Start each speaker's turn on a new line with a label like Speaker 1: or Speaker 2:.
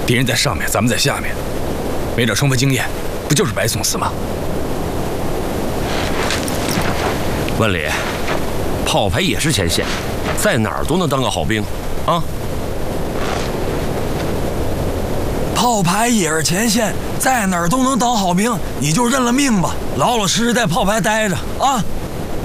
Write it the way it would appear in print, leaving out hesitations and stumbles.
Speaker 1: 敌人在上面，咱们在下面，没点冲锋经验，不就是白送死吗？
Speaker 2: 万里，炮排也是前线，在哪儿都能当个好兵啊。
Speaker 3: 炮排也是前线，在哪儿都能当好兵，你就认了命吧，老老实实在炮排待着啊。